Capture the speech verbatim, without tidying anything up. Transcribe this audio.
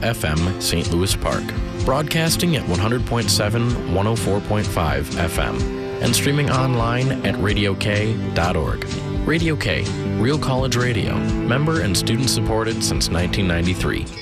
F M Saint Louis Park, broadcasting at one hundred point seven, one oh four point five F M, and streaming online at radio k dot org. Radio K, Real College Radio, member and student supported since nineteen ninety-three.